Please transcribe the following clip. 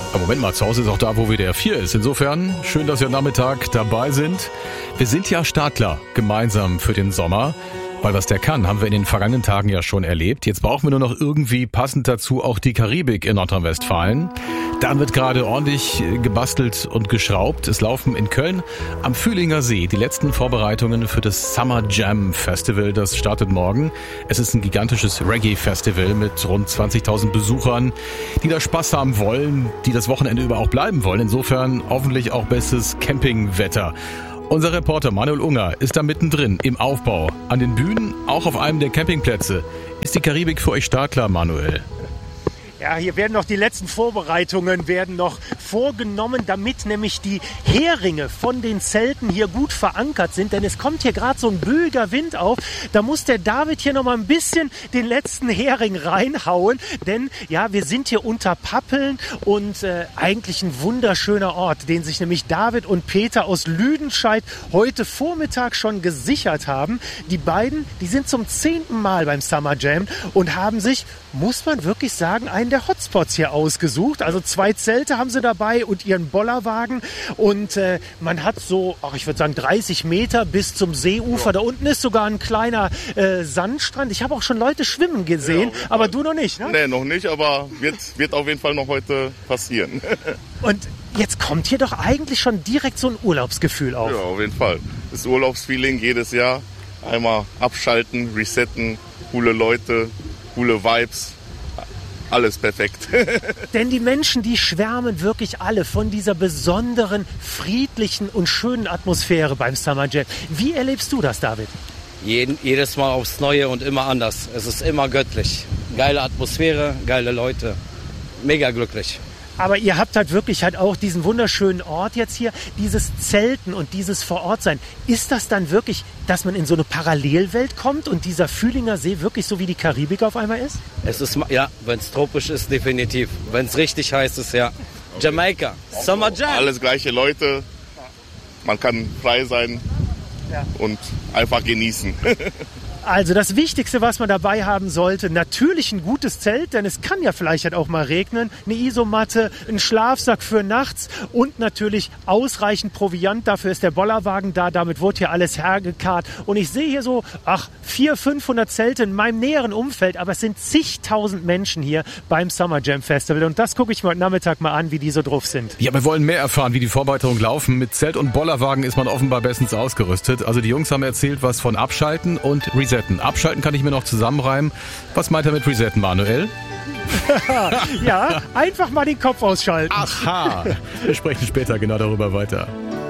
Aber Moment mal, zu Hause ist auch da, wo WDR 4 ist. Insofern, schön, dass Sie am Nachmittag dabei sind. Wir sind ja Startler gemeinsam für den Sommer. Weil was der kann, haben wir in den vergangenen Tagen ja schon erlebt. Jetzt brauchen wir nur noch irgendwie passend dazu auch die Karibik in Nordrhein-Westfalen. Da wird gerade ordentlich gebastelt und geschraubt. Es laufen in Köln am Fühlinger See die letzten Vorbereitungen für das Summer Jam Festival. Das startet morgen. Es ist ein gigantisches Reggae-Festival mit rund 20.000 Besuchern, die da Spaß haben wollen, die das Wochenende über auch bleiben wollen. Insofern hoffentlich auch bestes Campingwetter. Unser Reporter Manuel Unger ist da mittendrin im Aufbau. An den Bühnen, auch auf einem der Campingplätze. Ist die Karibik für euch startklar, Manuel? Ja, hier werden noch die letzten Vorbereitungen vorgenommen, damit nämlich die Heringe von den Zelten hier gut verankert sind. Denn es kommt hier gerade so ein böiger Wind auf. Da muss der David hier noch mal ein bisschen den letzten Hering reinhauen. Denn ja, wir sind hier unter Pappeln und eigentlich ein wunderschöner Ort, den sich nämlich David und Peter aus Lüdenscheid heute Vormittag schon gesichert haben. Die beiden, die sind zum 10. Mal beim Summer Jam und haben sich, muss man wirklich sagen, einen der Hotspots hier ausgesucht. Also 2 Zelte haben sie dabei und ihren Bollerwagen. Und man hat so, ich würde sagen 30 Meter bis zum Seeufer. Ja. Da unten ist sogar ein kleiner Sandstrand. Ich habe auch schon Leute schwimmen gesehen, ja, aber du noch nicht, ne? Nee, noch nicht, aber wird auf jeden Fall noch heute passieren. Und jetzt kommt hier doch eigentlich schon direkt so ein Urlaubsgefühl auf. Ja, auf jeden Fall. Das Urlaubsfeeling jedes Jahr. Einmal abschalten, resetten, coole Leute, coole Vibes. Alles perfekt. Denn die Menschen, die schwärmen wirklich alle von dieser besonderen, friedlichen und schönen Atmosphäre beim Summer Jam. Wie erlebst du das, David? Jedes Mal aufs Neue und immer anders. Es ist immer göttlich. Geile Atmosphäre, geile Leute. Mega glücklich. Aber ihr habt halt wirklich auch diesen wunderschönen Ort jetzt hier, dieses Zelten und dieses Vorortsein. Ist das dann wirklich, dass man in so eine Parallelwelt kommt und dieser Fühlinger See wirklich so wie die Karibik auf einmal ist? Es ist, ja, wenn es tropisch ist, definitiv. Wenn es richtig heiß ist, ja. Jamaika, Summer Jam. Alles gleiche Leute, man kann frei sein und einfach genießen. Also das Wichtigste, was man dabei haben sollte, natürlich ein gutes Zelt, denn es kann ja vielleicht halt auch mal regnen, eine Isomatte, ein Schlafsack für nachts und natürlich ausreichend Proviant. Dafür ist der Bollerwagen da, damit wird hier alles hergekarrt. Und ich sehe hier so, 400-500 Zelte in meinem näheren Umfeld, aber es sind zigtausend Menschen hier beim Summer Jam Festival. Und das gucke ich mir heute Nachmittag mal an, wie die so drauf sind. Ja, wir wollen mehr erfahren, wie die Vorbereitungen laufen. Mit Zelt und Bollerwagen ist man offenbar bestens ausgerüstet. Also die Jungs haben erzählt, was von Abschalten und Resetten. Abschalten kann ich mir noch zusammenreimen. Was meint er mit Resetten, Manuel? Ja, einfach mal den Kopf ausschalten. Aha, wir sprechen später genau darüber weiter.